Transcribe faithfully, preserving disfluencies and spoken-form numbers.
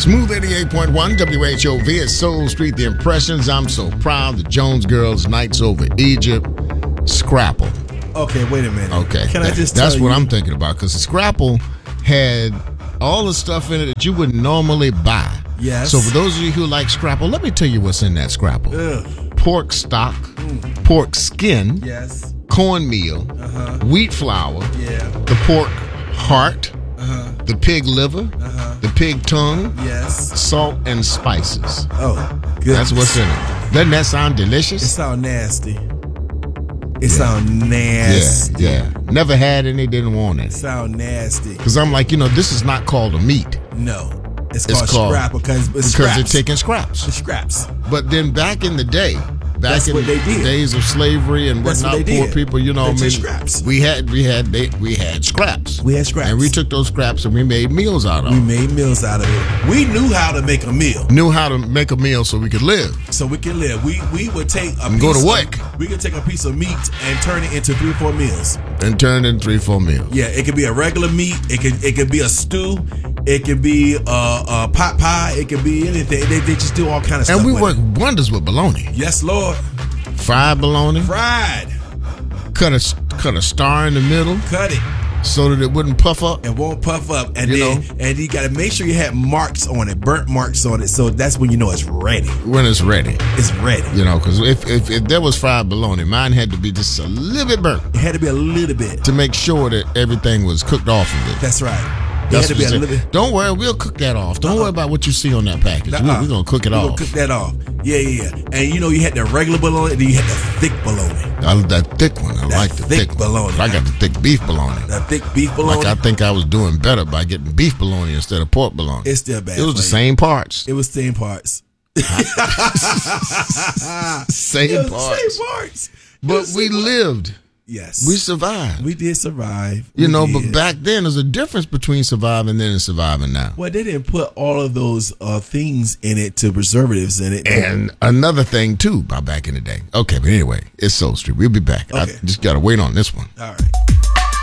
Smooth eighty-eight point one W H O V at Soul Street, The Impressions. I'm so proud. The Jones Girls, Nights Over Egypt, Scrapple. Okay, wait a minute. Okay. Can that, I just That's tell what you? I'm thinking about, because the Scrapple had all the stuff in it that you would normally buy. Yes. So for those of you who like Scrapple, let me tell you what's in that Scrapple. Ugh. Pork stock, mm. pork skin, Yes. cornmeal, Uh-huh. wheat flour, Yeah. the pork heart, Uh-huh. the pig liver, Uh-huh. the pig tongue, Yes. salt, and spices. Oh, good. That's what's in it. Doesn't that sound It delicious? sound nasty. It sound nasty. Yeah, yeah. Never had any, didn't want It it. sound nasty. Because I'm like, you know, this is not called a meat. No. It's, It's called, called- scrap because it's Because scraps. they're taking scraps. The scraps. But then back in the day, back That's in what they the did. days of slavery and That's what whatnot, they poor did. people, you know, They I took mean, scraps. we had we had they, we had scraps. We had scraps. And we took those scraps and we made meals out of We them. made meals out of it. We knew how to make a meal Knew how to make a meal so we could live. so we can live. We we would take a And piece go to of- work. we could take a piece of meat and turn it into three, four meals. And turned in three, four meals. Yeah, it could be a regular meat. It could it could be a stew. It could be a, a pot pie. It could be anything. They, they just do all kind of stuff. And we with work it. wonders with bologna. Yes, Lord. Fried bologna, Fried. cut a cut a star in the middle Cut it. so that it wouldn't puff up. It won't puff up. And You then know. and you got to make sure you have marks on it, burnt marks on it. So that's when you know it's ready. When it's ready, It's ready. you know, because if, if if there was fried bologna, mine had to be just a little bit burnt It had to be a little bit. to make sure that everything was cooked off of it. That's right. It That's had to be what a you little said. bit. Don't worry, we'll cook that off. Don't Uh-uh. worry about what you see on that package. We're, Uh-uh. we're gonna cook it We off. gonna cook that off. Yeah, yeah, yeah. And you know you had the regular bologna, then you had the thick bologna. I, that thick one, I That like the thick thick, one. bologna. I got the thick beef bologna. The thick beef bologna. Like I think I was doing better by getting beef bologna instead of pork bologna. It's still bad. It was for the you. same parts. It was same parts. Same It was the parts. same parts. It But was we same parts. lived. Yes. We survived. We did survive. you We know, did. but back then there's a difference between surviving then and surviving now. Well, they didn't put all of those uh, things in it to preservatives in it. And another thing too, about back in the day. Okay, but anyway, it's Soul Street. We'll be back. I Okay. just gotta wait on this one. All right.